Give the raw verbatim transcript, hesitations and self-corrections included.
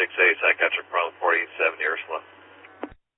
six eight, I got your from forty-seven Ursula.